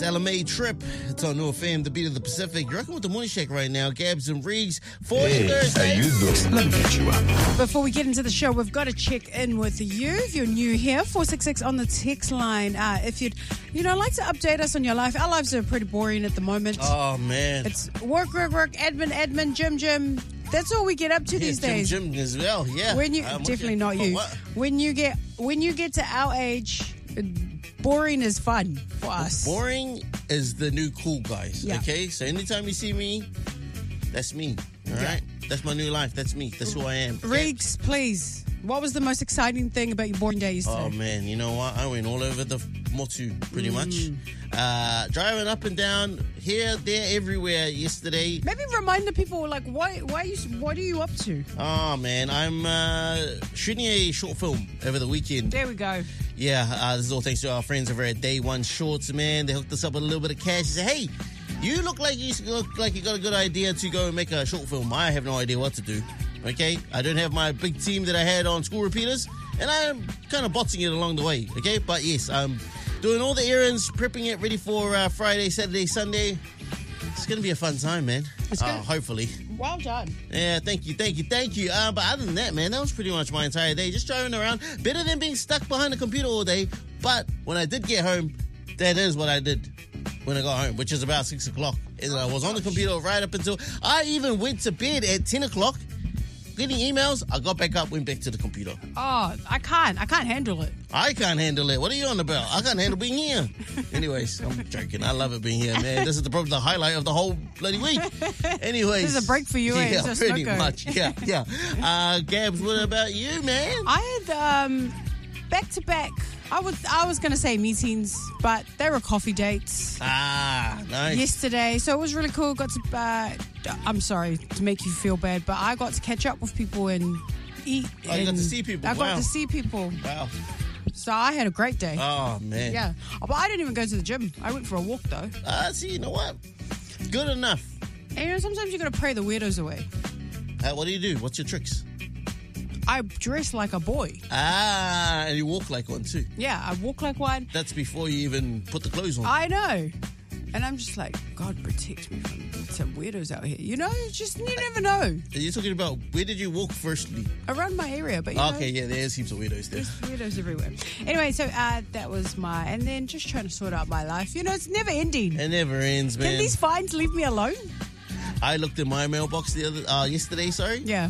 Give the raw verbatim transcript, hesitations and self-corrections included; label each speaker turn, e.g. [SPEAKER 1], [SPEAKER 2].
[SPEAKER 1] It's L M A Trip. It's on New F M, the beat of the Pacific. You're rocking with the Morning Shake right now. Gabs and Reegs for
[SPEAKER 2] Hey,
[SPEAKER 1] Thursday.
[SPEAKER 2] how you doing? Let me get you up.
[SPEAKER 3] Before we get into the show, we've got to check in with you. If you're new here, four six six on the text line. Uh, if you'd, you know, like to update us on your life. Our lives are pretty boring at the moment.
[SPEAKER 1] Oh, man.
[SPEAKER 3] It's work, work, work, admin, admin, gym, gym. That's all we get up to
[SPEAKER 1] yeah,
[SPEAKER 3] these
[SPEAKER 1] Jim,
[SPEAKER 3] days.
[SPEAKER 1] Jim as well, yeah.
[SPEAKER 3] When you
[SPEAKER 1] Um,
[SPEAKER 3] definitely
[SPEAKER 1] okay.
[SPEAKER 3] not
[SPEAKER 1] Oh,
[SPEAKER 3] you.
[SPEAKER 1] what?
[SPEAKER 3] When you get when you get to our age, boring is fun for us.
[SPEAKER 1] Boring is the new cool, guys.
[SPEAKER 3] Yeah.
[SPEAKER 1] Okay? So anytime you see me, that's me. All
[SPEAKER 3] Yeah.
[SPEAKER 1] right? That's my new life. That's me. That's who I am.
[SPEAKER 3] Riggs, please. What was the most exciting thing about your boring day yesterday?
[SPEAKER 1] Oh, man. You know what? I went all over the motu, pretty
[SPEAKER 3] Mm.
[SPEAKER 1] much. Uh, driving up and down, here, there, everywhere yesterday.
[SPEAKER 3] Maybe remind the people, like, why, why you, what are you up to?
[SPEAKER 1] Oh, man. I'm uh, shooting a short film over the weekend.
[SPEAKER 3] There we go.
[SPEAKER 1] Yeah, uh, this is all thanks to our friends over at Day One Shorts, man. They hooked us up with a little bit of cash. They said, hey, you look like you look like you got a good idea to go and make a short film. I have no idea what to do. Okay, I don't have my big team that I had on School Repeaters, and I'm kind of botsing it along the way. Okay, but yes, I'm doing all the errands, prepping it ready for uh, Friday, Saturday, Sunday. It's gonna be a fun time, man.
[SPEAKER 3] It's
[SPEAKER 1] Uh,
[SPEAKER 3] gonna-
[SPEAKER 1] hopefully.
[SPEAKER 3] Well done.
[SPEAKER 1] Yeah, thank you, thank you, thank you. Uh, but other than that, man, that was pretty much my entire day. Just driving around. Better than being stuck behind a computer all day. But when I did get home, that is what I did when I got home, which is about six o'clock. And I was on the computer right up until... I even went to bed at ten o'clock, getting emails. I got back up, went back to the computer.
[SPEAKER 3] Oh, I can't. I can't handle it.
[SPEAKER 1] I can't handle it. What are you on about? I can't handle being here. Anyways, I'm joking. I love it being here, man. This is the probably the highlight of the whole bloody week. Anyways.
[SPEAKER 3] This is a break for you, eh?
[SPEAKER 1] Yeah,
[SPEAKER 3] It's a
[SPEAKER 1] pretty
[SPEAKER 3] snooker.
[SPEAKER 1] much. Yeah, yeah. Uh, Gabs, what about you, man?
[SPEAKER 3] I had um, back to back. I was I was going to say meetings, but they were coffee dates
[SPEAKER 1] Ah, nice.
[SPEAKER 3] yesterday, so it was really cool. Got to. Uh, I'm sorry to make you feel bad, but I got to catch up with people and eat.
[SPEAKER 1] Oh, you got
[SPEAKER 3] and
[SPEAKER 1] to see people.
[SPEAKER 3] I got
[SPEAKER 1] Wow.
[SPEAKER 3] to see people,
[SPEAKER 1] Wow.
[SPEAKER 3] so I had a great day.
[SPEAKER 1] Oh, man.
[SPEAKER 3] Yeah, oh, but I didn't even go to the gym. I went for a walk though.
[SPEAKER 1] Uh, see, you know what? Good enough.
[SPEAKER 3] And you know, sometimes you got to pray the weirdos away.
[SPEAKER 1] Uh, what do you do? What's your tricks?
[SPEAKER 3] I dress like a boy.
[SPEAKER 1] Ah, and you walk like one too.
[SPEAKER 3] Yeah, I walk like one.
[SPEAKER 1] That's before you even put the clothes on.
[SPEAKER 3] I know. And I'm just like, God protect me from some weirdos out here. You know, it's just, you never know.
[SPEAKER 1] Are you talking about where did you walk firstly?
[SPEAKER 3] Around my area, but you know,
[SPEAKER 1] Okay, yeah, there's heaps of weirdos there.
[SPEAKER 3] there's weirdos everywhere. Anyway, so uh, that was my, and then just trying to sort out my life. You know, it's never ending.
[SPEAKER 1] It never ends,
[SPEAKER 3] Can
[SPEAKER 1] man.
[SPEAKER 3] these fines leave me alone?
[SPEAKER 1] I looked in my mailbox the other uh, yesterday. Sorry.
[SPEAKER 3] Yeah.